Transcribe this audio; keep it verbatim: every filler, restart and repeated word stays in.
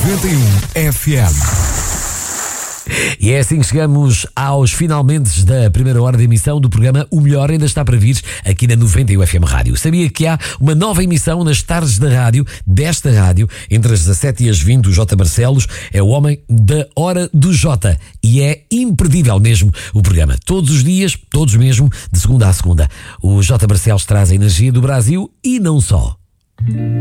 noventa e um F M. E é assim que chegamos aos finalmente da primeira hora de emissão do programa O Melhor Ainda Está para Vir aqui na noventa e um F M Rádio. Sabia que há uma nova emissão nas tardes da rádio, desta rádio, entre as dezassete e as vinte. O J. Barcelos é o homem da Hora do J. E é imperdível mesmo o programa. Todos os dias, todos mesmo, de segunda a segunda. O J. Barcelos traz a energia do Brasil e não só.